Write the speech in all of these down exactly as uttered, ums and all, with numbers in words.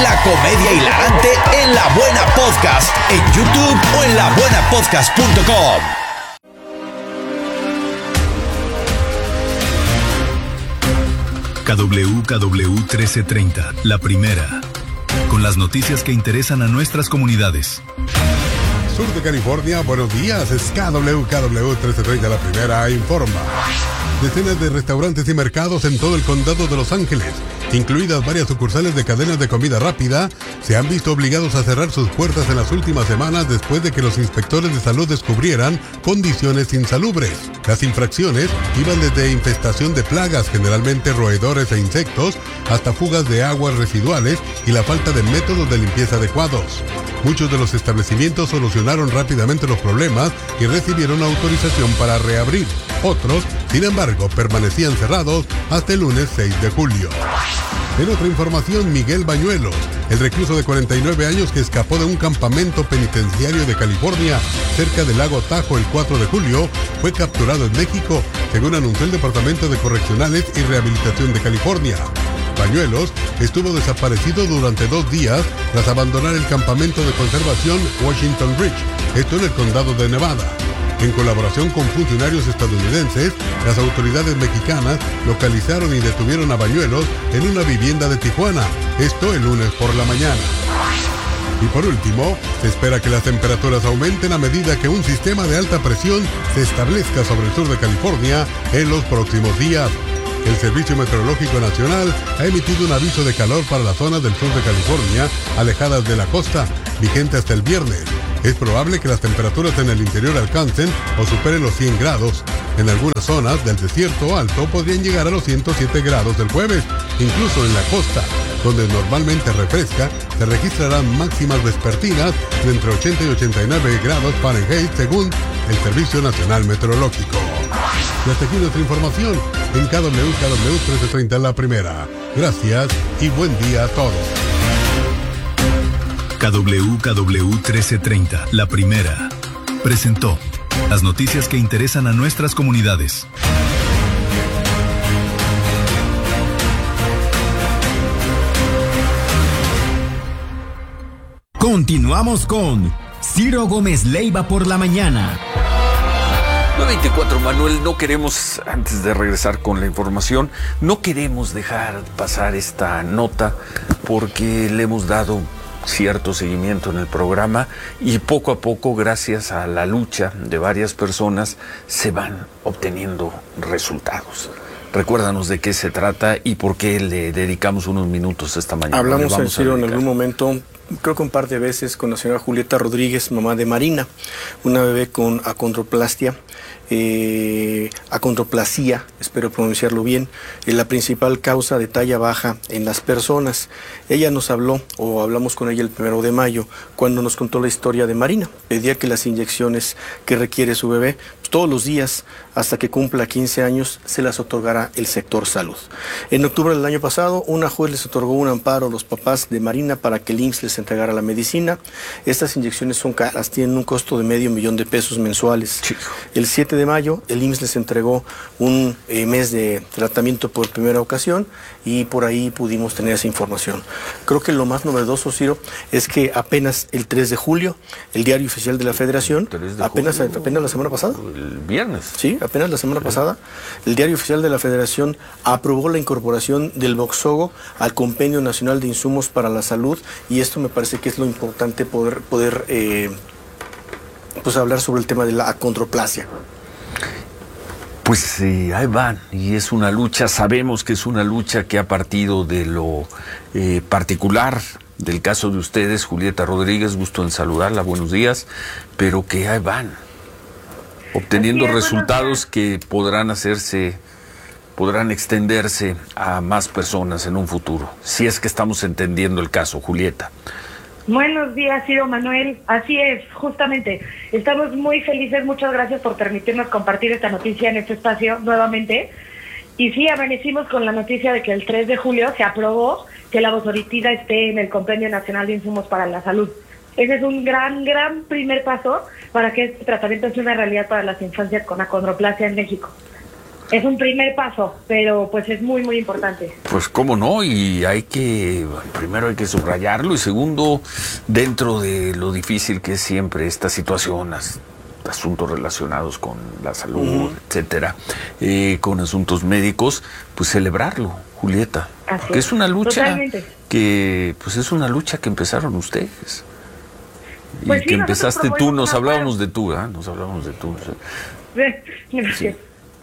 La comedia hilarante en La Buena Podcast, en YouTube o en la buena podcast punto com. K W K W trece treinta, La Primera, con las noticias que interesan a nuestras comunidades. Sur de California, buenos días, es K W K W trece treinta, La Primera, informa. Decenas de restaurantes y mercados en todo el condado de Los Ángeles, incluidas varias sucursales de cadenas de comida rápida, se han visto obligados a cerrar sus puertas en las últimas semanas después de que los inspectores de salud descubrieran condiciones insalubres. Las infracciones iban desde infestación de plagas, generalmente roedores e insectos, hasta fugas de aguas residuales y la falta de métodos de limpieza adecuados. Muchos de los establecimientos solucionaron rápidamente los problemas y recibieron autorización para reabrir. Otros, sin embargo, permanecían cerrados hasta el lunes seis de julio. En otra información, Miguel Bañuelos, el recluso de cuarenta y nueve años que escapó de un campamento penitenciario de California cerca del lago Tahoe el cuatro de julio, fue capturado en México, según anunció el Departamento de Correccionales y Rehabilitación de California. Bañuelos estuvo desaparecido durante dos días tras abandonar el campamento de conservación Washington Ridge, esto en el condado de Nevada. En colaboración con funcionarios estadounidenses, las autoridades mexicanas localizaron y detuvieron a Bañuelos en una vivienda de Tijuana, esto el lunes por la mañana. Y por último, se espera que las temperaturas aumenten a medida que un sistema de alta presión se establezca sobre el sur de California en los próximos días. El Servicio Meteorológico Nacional ha emitido un aviso de calor para las zonas del sur de California, alejadas de la costa, vigente hasta el viernes. Es probable que las temperaturas en el interior alcancen o superen los cien grados. En algunas zonas del desierto alto podrían llegar a los ciento siete grados el jueves. Incluso en la costa, donde normalmente refresca, se registrarán máximas vespertinas de entre ochenta y ochenta y nueve grados Fahrenheit, según el Servicio Nacional Meteorológico. Y hasta aquí nuestra información en K W K W trece treinta, La Primera. Gracias y buen día a todos. K W K W trece treinta, La Primera, presentó las noticias que interesan a nuestras comunidades. Continuamos con Ciro Gómez Leiva por la mañana. nueve veinticuatro, Manuel, no queremos, antes de regresar con la información, no queremos dejar pasar esta nota porque le hemos dado cierto seguimiento en el programa y poco a poco, gracias a la lucha de varias personas, se van obteniendo resultados. Recuérdanos de qué se trata y por qué le dedicamos unos minutos esta mañana. Hablamos en Ciro en algún momento, creo que un par de veces, con la señora Julieta Rodríguez, mamá de Marina, una bebé con acondroplastia, eh, acondroplasia, espero pronunciarlo bien, es la principal causa de talla baja en las personas. Ella nos habló, o hablamos con ella el primero de mayo, cuando nos contó la historia de Marina. Pedía que las inyecciones que requiere su bebé, todos los días, hasta que cumpla quince años, se las otorgará el sector salud. En octubre del año pasado, una juez les otorgó un amparo a los papás de Marina para que el I M S S les entregara la medicina. Estas inyecciones son caras, tienen un costo de medio millón de pesos mensuales. Chico. El siete de mayo, el I M S S les entregó un eh, mes de tratamiento por primera ocasión y por ahí pudimos tener esa información. Creo que lo más novedoso, Ciro, es que apenas el tres de julio, el Diario Oficial de la Federación, apenas, julio, apenas la semana pasada, el viernes. Sí, apenas la semana sí. pasada, el Diario Oficial de la Federación aprobó la incorporación del Voxzogo al Compendio Nacional de Insumos para la Salud, y esto me parece que es lo importante, poder, poder eh, pues hablar sobre el tema de la acondroplasia. Pues sí, ahí van, y es una lucha, sabemos que es una lucha que ha partido de lo eh, particular del caso de ustedes, Julieta Rodríguez, gusto en saludarla, buenos días, pero que ahí van, obteniendo es, resultados que podrán hacerse, podrán extenderse a más personas en un futuro, si es que estamos entendiendo el caso, Julieta. Buenos días, Ciro, Manuel. Así es, justamente. Estamos muy felices, muchas gracias por permitirnos compartir esta noticia en este espacio nuevamente. Y sí, amanecimos con la noticia de que el tres de julio se aprobó que la vosoritida esté en el Compendio Nacional de Insumos para la Salud. Ese es un gran, gran primer paso para que este tratamiento sea una realidad para las infancias con acondroplasia en México. es un primer paso, pero pues es muy, muy importante. Pues cómo no, y hay que, primero hay que subrayarlo, y segundo, dentro de lo difícil que es siempre esta situación, as, asuntos relacionados con la salud, uh-huh. etcétera, eh, con asuntos médicos, pues celebrarlo, Julieta. Así que es una lucha Totalmente. que, pues es una lucha que empezaron ustedes. Y pues que sí, empezaste tú, nos hablábamos para... de tú, ¿eh? Nos hablábamos de tú. Sí.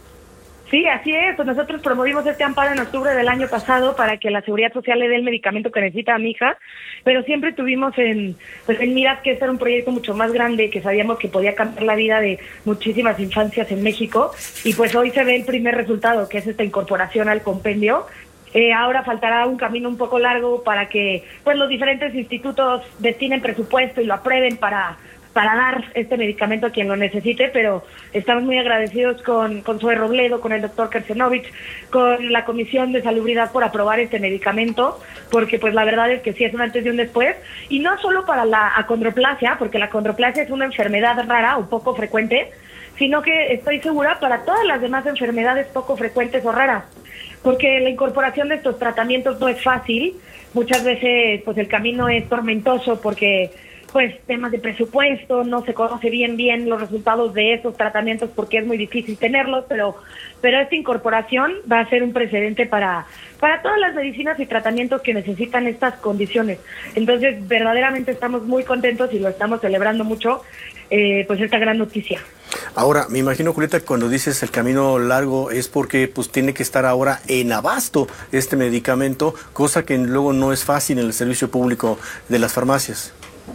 Sí, así es. Pues nosotros promovimos este amparo en octubre del año pasado para que la Seguridad Social le dé el medicamento que necesita a mi hija, pero siempre tuvimos en, pues en miras que este era un proyecto mucho más grande, que sabíamos que podía cambiar la vida de muchísimas infancias en México, y pues hoy se ve el primer resultado, que es esta incorporación al compendio. Eh, ahora faltará un camino un poco largo para que pues los diferentes institutos destinen presupuesto y lo aprueben para para dar este medicamento a quien lo necesite, pero estamos muy agradecidos con, con Zoe Robledo, con el doctor Kersenovich, con la Comisión de Salubridad por aprobar este medicamento, porque pues la verdad es que sí es un antes y un después, y no solo para la acondroplasia, porque la acondroplasia es una enfermedad rara o poco frecuente, sino que estoy segura para todas las demás enfermedades poco frecuentes o raras, porque la incorporación de estos tratamientos no es fácil, muchas veces pues el camino es tormentoso porque pues temas de presupuesto, no se conoce bien bien los resultados de esos tratamientos porque es muy difícil tenerlos, pero pero esta incorporación va a ser un precedente para para todas las medicinas y tratamientos que necesitan estas condiciones. Entonces, verdaderamente estamos muy contentos y lo estamos celebrando mucho, eh, pues esta gran noticia. Ahora, me imagino, Julieta, que cuando dices el camino largo es porque pues tiene que estar ahora en abasto este medicamento, cosa que luego no es fácil en el servicio público de las farmacias.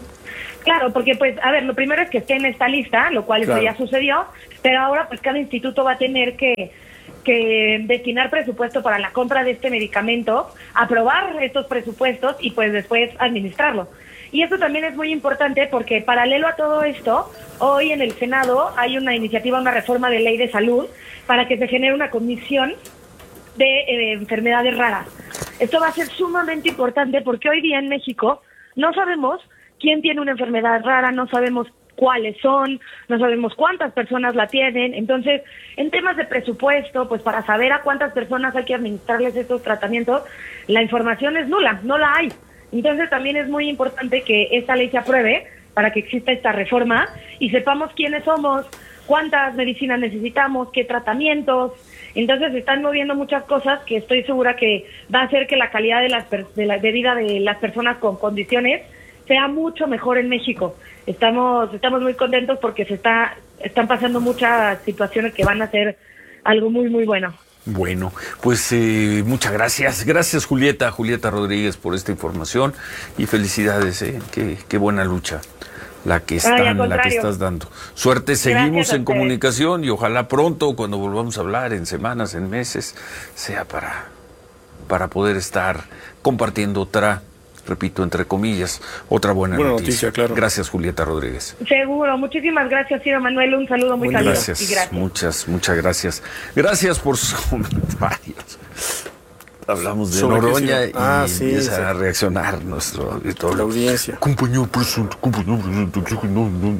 Claro, porque pues, a ver, lo primero es que esté en esta lista, lo cual claro. Eso ya sucedió, pero ahora pues cada instituto va a tener que, que destinar presupuesto para la compra de este medicamento, aprobar estos presupuestos y pues después administrarlo. Y eso también es muy importante porque paralelo a todo esto, hoy en el Senado hay una iniciativa, una reforma de ley de salud para que se genere una comisión de eh, enfermedades raras. Esto va a ser sumamente importante porque hoy día en México no sabemos quién tiene una enfermedad rara, no sabemos cuáles son, no sabemos cuántas personas la tienen. Entonces, en temas de presupuesto, pues para saber a cuántas personas hay que administrarles estos tratamientos, la información es nula, no la hay. Entonces, también es muy importante que esta ley se apruebe para que exista esta reforma y sepamos quiénes somos, cuántas medicinas necesitamos, qué tratamientos. Entonces, se están moviendo muchas cosas que estoy segura que va a hacer que la calidad de, las de, la, de vida de las personas con condiciones sea mucho mejor en México. Estamos estamos muy contentos porque se está están pasando muchas situaciones que van a ser algo muy, muy bueno. Bueno, pues eh, muchas gracias. Gracias, Julieta, Julieta Rodríguez, por esta información y felicidades, ¿eh? Qué, qué buena lucha la que están, Ay, la que estás dando. Suerte, seguimos en comunicación y ojalá pronto, cuando volvamos a hablar, en semanas, en meses, sea para, para poder estar compartiendo otra, repito, entre comillas, otra buena, buena noticia. noticia claro. Gracias, Julieta Rodríguez. Seguro, muchísimas gracias, Ciro Manuel, un saludo muy cálido. Gracias, y gracias, muchas, muchas gracias. Gracias por sus comentarios. Hablamos de Sobre Noroña y ah, sí, empieza sí. a reaccionar nuestro auditor. La audiencia. Compañero presunto, compañero presunto, no, no.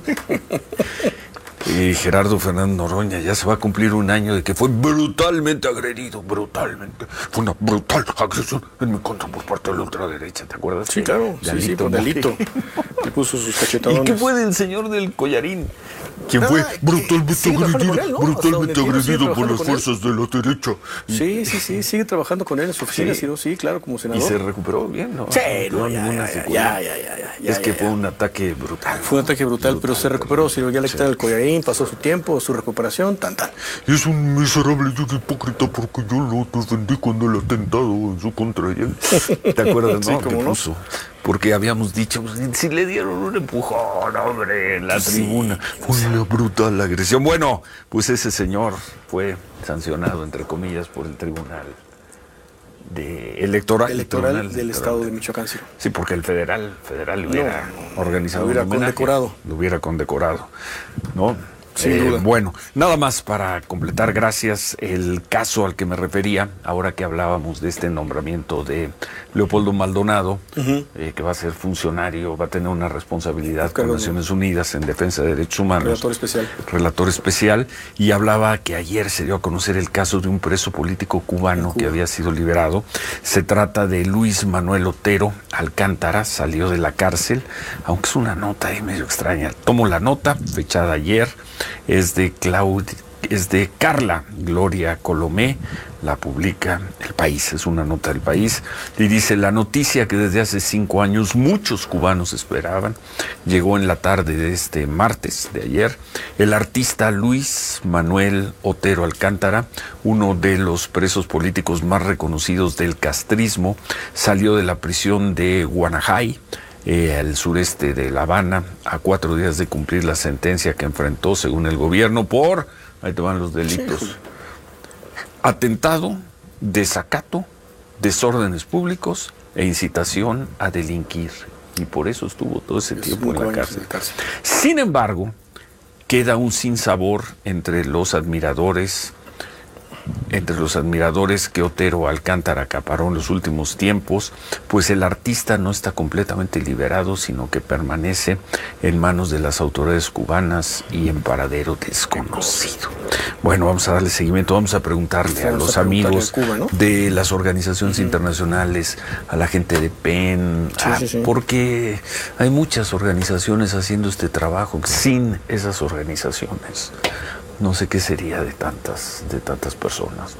Y Gerardo Fernández Noroña, ya se va a cumplir un año de que fue brutalmente agredido, brutalmente. Fue una brutal agresión en mi contra por parte de la ultraderecha, ¿te acuerdas? Sí, claro, sí, sí, por delito. Que puso sus cachetadones. ¿Y qué fue del señor del collarín? ¿Quién ah, fue brutalmente sí, agredido, él, ¿no? brutalmente agredido por las fuerzas de la derecha? Sí, sí, sí, sigue trabajando con él en su oficina, sí, sí, sí claro, como senador. Y se recuperó bien, ¿no? Sí, no, ya, ya, ya, ya, ya, ya, Es que ya, fue un ataque brutal. Fue un ataque brutal, brutal pero se recuperó, sí, ya le quitaron el collarín, pasó su tiempo, su recuperación, tan, tan. Es un miserable y un hipócrita porque yo lo defendí cuando el atentado en su contra. ¿Te acuerdas, sí, no? ¿Cómo no? Puso? Porque habíamos dicho, si le dieron un empujón, hombre, en la sí, tribuna. Fue una brutal agresión. Bueno, pues ese señor fue sancionado, entre comillas, por el tribunal de electoral, electoral tribunal del electoral estado de Michoacán. Sí, sí porque el federal, federal lo hubiera no, organizado. Lo hubiera un homenaje, condecorado. Lo hubiera condecorado, ¿no? Sin Eh, duda. bueno, nada más para completar, gracias, el caso al que me refería, ahora que hablábamos de este nombramiento de Leopoldo Maldonado, Ujú. eh, que va a ser funcionario, va a tener una responsabilidad Cargo con de- Naciones Unidas en defensa de derechos humanos. Relator especial. Relator especial, y hablaba que ayer se dio a conocer el caso de un preso político cubano que había sido liberado. Se trata de Luis Manuel Otero Alcántara, salió de la cárcel, aunque es una nota ahí medio extraña. Tomo la nota, fechada ayer, es de Claudia, es de Carla Gloria Colomé, la publica El País, es una nota del País, y dice: la noticia que desde hace cinco años muchos cubanos esperaban, llegó en la tarde de este martes, de ayer. El artista Luis Manuel Otero Alcántara, uno de los presos políticos más reconocidos del castrismo, salió de la prisión de Guanajay, Eh, al sureste de La Habana, a cuatro días de cumplir la sentencia que enfrentó, según el gobierno, por, ahí te van los delitos: atentado, desacato, desórdenes públicos e incitación a delinquir. Y por eso estuvo todo ese tiempo en Cinco la años cárcel. en la cárcel. Sin embargo, queda un sinsabor entre los admiradores entre los admiradores que Otero Alcántara acaparó en los últimos tiempos, pues el artista no está completamente liberado, sino que permanece en manos de las autoridades cubanas y en paradero desconocido. Bueno, vamos a darle seguimiento, vamos a preguntarle a Vamos los a preguntarle amigos a Cuba, ¿no? de las organizaciones internacionales, a la gente de P E N, Sí, a- sí, sí. porque hay muchas organizaciones haciendo este trabajo. Sin esas organizaciones, no sé qué sería de tantas, de tantas personas,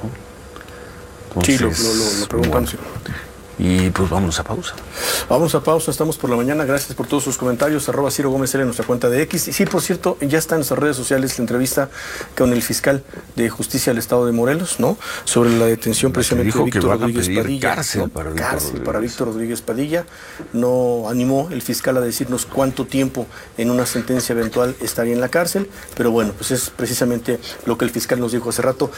¿no? Sí, lo, Entonces, lo, lo, lo preguntamos. bueno, y pues vamos a pausa. Vamos a pausa, estamos por la mañana. Gracias por todos sus comentarios. Arroba Ciro Gómez L en nuestra cuenta de X. Y sí, por cierto, ya está en nuestras redes sociales la entrevista con el fiscal de justicia del estado de Morelos, ¿no? Sobre la detención La que precisamente dijo de que Víctor van a Rodríguez pedir Padilla. cárcel ¿no? para Víctor Cárcel Rodríguez. para Víctor Rodríguez Padilla. No animó el fiscal a decirnos cuánto tiempo en una sentencia eventual estaría en la cárcel, pero bueno, pues es precisamente lo que el fiscal nos dijo hace rato.